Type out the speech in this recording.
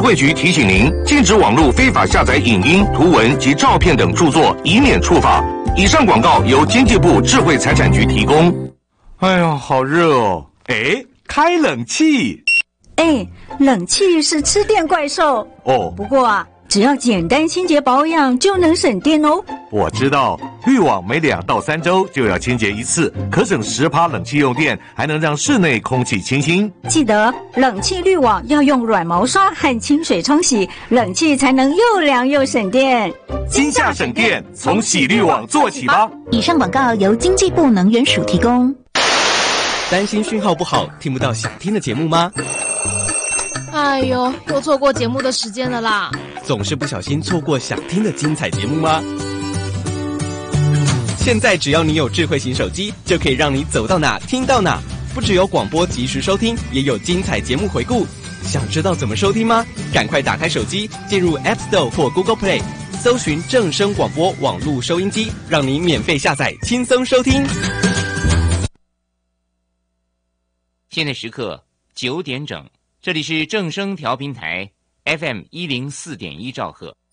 会局提醒您，禁止网络非法下载影音、图文及照片等著作，以免触法。以上广告由经济部智慧财产局提供。 哎呀，好热哦！哎，开冷气。 哎，冷气是吃电怪兽哦。 不过啊，只要简单清洁保养就能省电哦。 我知道，滤网每2到3周就要清洁一次，可省10%冷气用电，还能让室内空气清新。 记得冷气滤网要用软毛刷和清水冲洗，冷气才能又凉又省电。 今夏省电，从洗滤网做起吧。 以上广告由经济部能源署提供。 担心讯号不好，听不到想听的节目吗？ 哎呦，又错过节目的时间了啦！ 总是不小心错过想听的精彩节目吗？现在只要你有智慧型手机，就可以让你走到哪听到哪。不只有广播及时收听，也有精彩节目回顾。想知道怎么收听吗？赶快打开手机，进入 App Store 或 Google Play， 搜寻正声广播网络收音机，让你免费下载，轻松收听。 现在时刻9点整，这里是正声调频台 FM104.1兆赫。